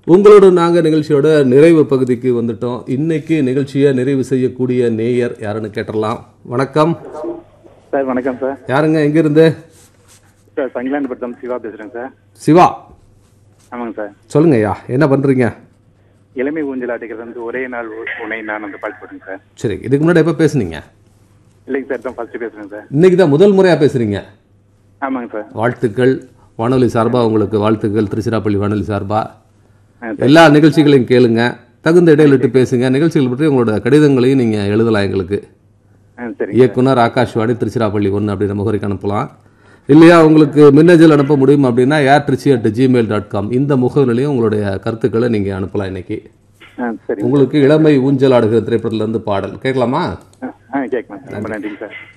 உங்களோட நாங்கள் நிகழ்ச்சியோட நிறைவு பகுதிக்கு வந்துட்டோம். இன்னைக்கு நிகழ்ச்சியை நிறைவு செய்யக்கூடிய நேயர் யாருன்னு கேட்டலாம். வணக்கம் சார். வணக்கம் சார். யாருங்க, எங்கிருந்து? சார் சங்கிலாண்டிபுரம் சிவா பேசுகிறேன் சார். சிவா, ஆமாங்க சார். சொல்லுங்க ஐயா, என்ன பண்ணுறீங்க? இளமை ஊஞ்சல் ஆட்டிக்கிறது வந்து ஒரே நாள் உனை நான் வந்து பாட்டு போடுறேன் சார். சரி, இதுக்கு முன்னாடி எப்போ பேசுனீங்க? இல்லைங்க சார், தான் ஃபர்ஸ்ட் பேசுகிறேன் சார். இன்னைக்கு தான் முதல் முறையாக பேசுகிறீங்க. ஆமாங்க சார். வாழ்த்துக்கள். வானொலி சார்பாக உங்களுக்கு வாழ்த்துக்கள். திருச்சிராப்பள்ளி வானொலி சார்பாக எல்லா நிகழ்ச்சிகளையும் கேளுங்க, தகுந்த இடையிலிட்டு பேசுங்க. நிகழ்ச்சிகள் பற்றி உங்களோட கடிதங்களையும் நீங்கள் எழுதலாம் எங்களுக்கு. சரி. இயக்குனர் ஆகாஷ்வாணி திருச்சிராப்பள்ளி 1 அப்படின்ற முகவரிக்கு அனுப்பலாம். இல்லையா உங்களுக்கு மின்னஞ்சல் அனுப்ப முடியும் அப்படின்னா airtrichy@gmail.com இந்த முகவரிலையும் உங்களுடைய கருத்துக்களை நீங்கள் அனுப்பலாம். இன்னைக்கு சரி. உங்களுக்கு இளமை ஊஞ்சல் ஆடுகிற திரைப்படத்துல இருந்து பாடல் கேட்கலாமா? கேட்கலாம். ரொம்ப நன்றிங்க சார்.